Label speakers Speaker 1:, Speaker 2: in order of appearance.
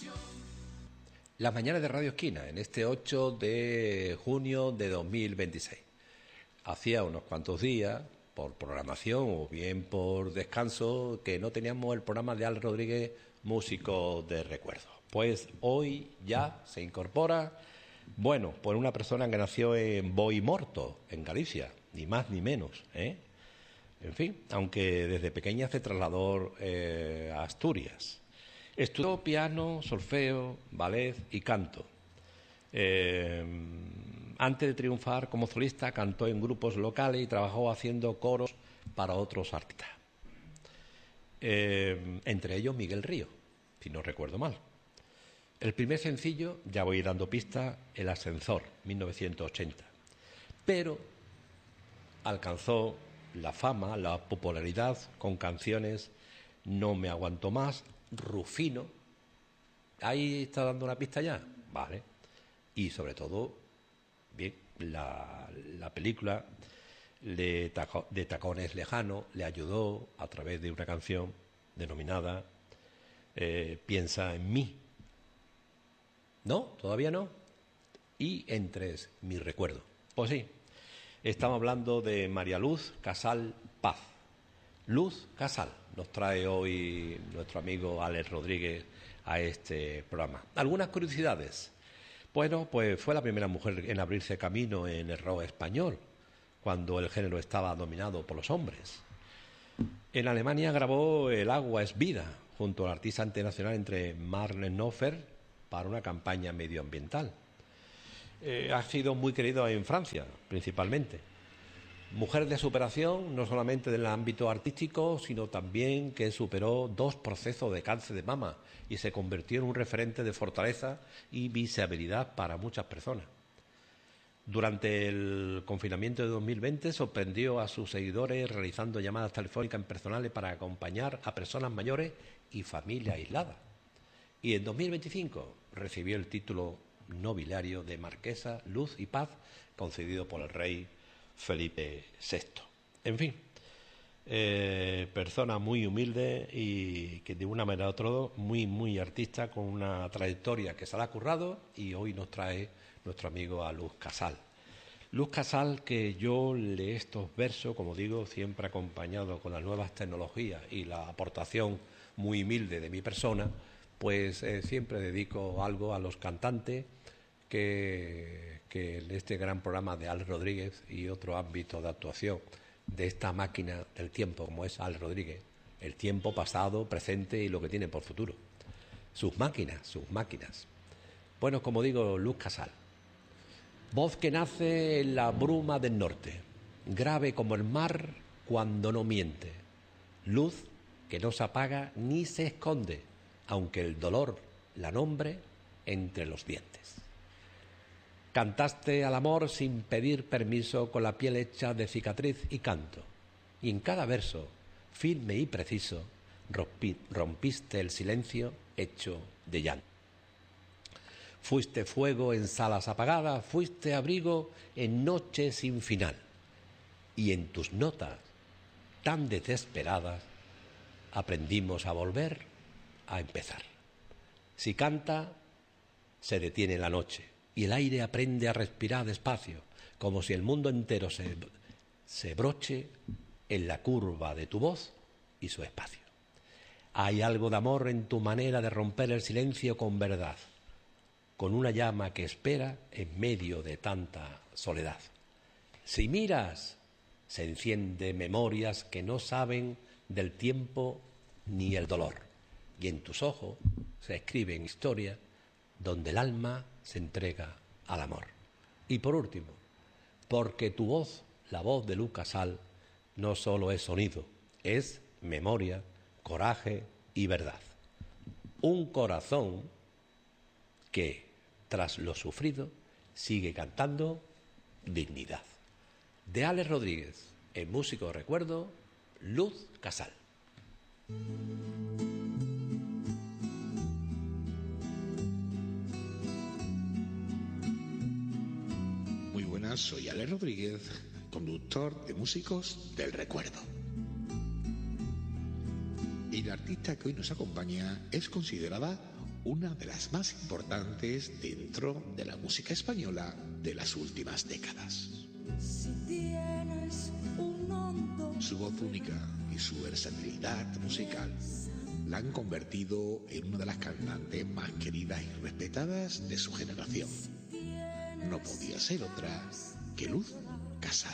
Speaker 1: Las mañanas de Radio Esquina, en este 8 de junio de 2026. Hacía unos cuantos días, por programación o bien por descanso, que no teníamos el programa de Al Rodríguez, músico de recuerdo. Pues hoy ya se incorpora, bueno, pues una persona que nació en Boimorto, en Galicia, ni más ni menos, ¿eh? En fin, aunque desde pequeña se trasladó a Asturias. Estudió piano, solfeo, ballet y canto. Antes de triunfar como solista, cantó en grupos locales y trabajó haciendo coros para otros artistas. Entre ellos Miguel Río, si no recuerdo mal. El primer sencillo, ya voy dando pista, El Ascensor, 1980. Pero alcanzó la fama, la popularidad con canciones No me aguanto más, Rufino. Ahí está dando una pista ya, vale. Y sobre todo, bien, la película de Tacones Lejanos le ayudó a través de una canción denominada Piensa en mí. ¿No? ¿Todavía no? Y entre mi recuerdo. Pues sí, estamos hablando de María Luz Casal Paz. Luz Casal nos trae hoy nuestro amigo Alex Rodríguez a este programa. Algunas curiosidades. Bueno, pues fue la primera mujer en abrirse camino en el rock español, cuando el género estaba dominado por los hombres. En Alemania grabó El agua es vida, junto al artista internacional entre Marlen Noffer, para una campaña medioambiental. Ha sido muy querido en Francia, principalmente. Mujer de superación, no solamente en el ámbito artístico, sino también que superó 2 procesos de cáncer de mama y se convirtió en un referente de fortaleza y visibilidad para muchas personas. Durante el confinamiento de 2020 sorprendió a sus seguidores realizando llamadas telefónicas personales para acompañar a personas mayores y familias aisladas. Y en 2025 recibió el título nobiliario de Marquesa Luz y Paz, concedido por el rey Felipe VI. En fin, persona muy humilde y que de una manera u otra muy artista, con una trayectoria que se la ha currado, y hoy nos trae nuestro amigo a Luz Casal. Luz Casal, que yo leí estos versos, como digo, siempre acompañado con las nuevas tecnologías y la aportación muy humilde de mi persona, pues siempre dedico algo a los cantantes que en este gran programa de Alex Rodríguez y otro ámbito de actuación de esta máquina del tiempo como es Alex Rodríguez, el tiempo pasado, presente y lo que tiene por futuro. Sus máquinas. Bueno, como digo, Luz Casal. Voz que nace en la bruma del norte, grave como el mar cuando no miente. Luz que no se apaga ni se esconde, aunque el dolor la nombre entre los dientes. Cantaste al amor sin pedir permiso, con la piel hecha de cicatriz y canto. Y en cada verso, firme y preciso, rompiste el silencio hecho de llanto. Fuiste fuego en salas apagadas, fuiste abrigo en noches sin final. Y en tus notas, tan desesperadas, aprendimos a volver a empezar. Si canta, se detiene la noche y el aire aprende a respirar despacio, como si el mundo entero se broche en la curva de tu voz y su espacio. Hay algo de amor en tu manera de romper el silencio con verdad, con una llama que espera en medio de tanta soledad. Si miras, se encienden memorias que no saben del tiempo ni el dolor, y en tus ojos se escriben historias donde el alma se entrega al amor. Y por último, porque tu voz, la voz de Luz Casal, no solo es sonido, es memoria, coraje y verdad. Un corazón que, tras lo sufrido, sigue cantando dignidad. De Alex Rodríguez, en Músico de Recuerdo, Luz Casal.
Speaker 2: Muy buenas, soy Alex Rodríguez, conductor de Músicos del Recuerdo. Y la artista que hoy nos acompaña es considerada una de las más importantes dentro de la música española de las últimas décadas. Su voz única y su versatilidad musical la han convertido en una de las cantantes más queridas y respetadas de su generación. No podía ser otra que Luz Casal.